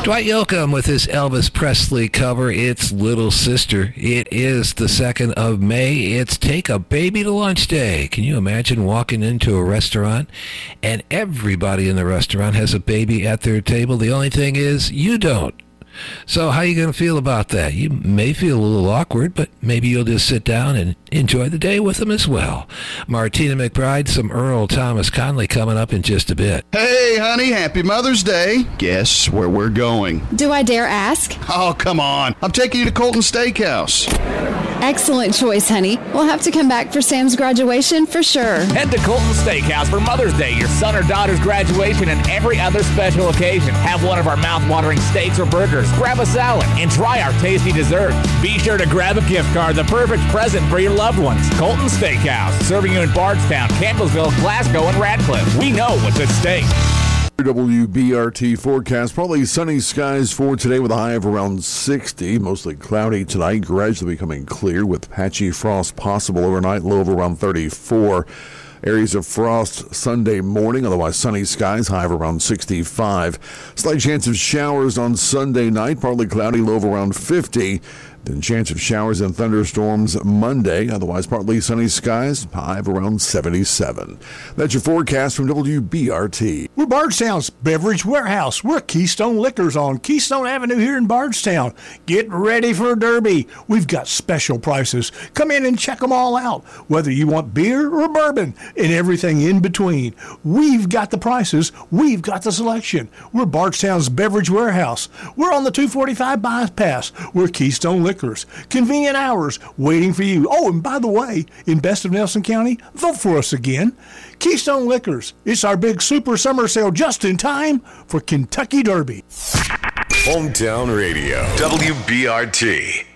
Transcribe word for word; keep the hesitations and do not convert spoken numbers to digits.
Dwight Yoakam with his Elvis Presley cover. It's Little Sister. It is the second of May. It's Take a Baby to Lunch Day. Can you imagine walking into a restaurant and everybody in the restaurant has a baby at their table? The only thing is you don't. So how are you going to feel about that? You may feel a little awkward, but maybe you'll just sit down and enjoy the day with them as well. Martina McBride, some Earl Thomas Conley coming up in just a bit. Hey, honey, happy Mother's Day. Guess where we're going? Do I dare ask? Oh, come on. I'm taking you to Colton Steakhouse. Excellent choice, honey. We'll have to come back for Sam's graduation for sure. Head to Colton Steakhouse for Mother's Day, your son or daughter's graduation, and every other special occasion. Have one of our mouth-watering steaks or burgers, grab a salad, and try our tasty dessert. Be sure to grab a gift card, the perfect present for your loved ones. Colton Steakhouse, serving you in Bardstown, Campbellsville, Glasgow, and Radcliffe. We know what's at stake. W B R T forecast. Probably sunny skies for today with a high of around sixty. Mostly cloudy tonight, gradually becoming clear with patchy frost possible overnight, low of around thirty-four. Areas of frost Sunday morning, otherwise sunny skies, high of around sixty-five. Slight chance of showers on Sunday night, partly cloudy, low of around fifty. Then chance of showers and thunderstorms Monday, otherwise partly sunny skies, high of around seventy-seven. That's your forecast from W B R T. We're Bardstown's Beverage Warehouse. We're Keystone Liquors on Keystone Avenue here in Bardstown. Get ready for a derby. We've got special prices. Come in and check them all out, whether you want beer or bourbon and everything in between. We've got the prices. We've got the selection. We're Bardstown's Beverage Warehouse. We're on the two forty-five bypass. We're Keystone Liquors. Convenient hours waiting for you. Oh, and by the way, in Best of Nelson County, vote for us again. Keystone Liquors. It's our big super summer sale just in time for Kentucky Derby. Hometown Radio, W B R T.